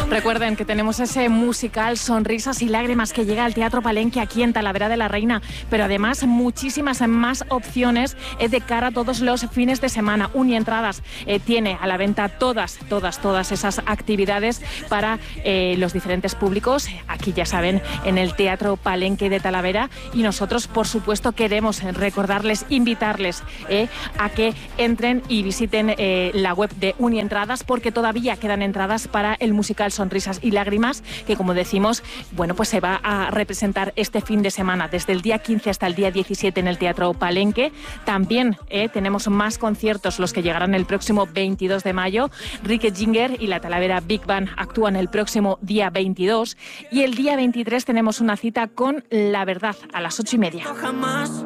Recuerden que tenemos ese musical Sonrisas y Lágrimas que llega al Teatro Palenque aquí en Talavera de la Reina, pero además muchísimas más opciones de cara a todos los fines de semana. Unientradas tiene a la venta todas esas actividades para los diferentes públicos, aquí ya saben, en el Teatro Palenque de Talavera, y nosotros por supuesto queremos recordarles, invitarles a que entren y visiten la web de Unientradas, porque todavía quedan entradas para el musical Sonrisas y Lágrimas, que como decimos, bueno, pues se va a representar este fin de semana, desde el día 15 hasta el día 17 en el Teatro Palenque. También tenemos más conciertos, los que llegarán el próximo 22 de mayo. Rique Ginger y la Talavera Big Band actúan el próximo día 22, y el día 23 tenemos una cita con La Verdad a las 8:30. Jamás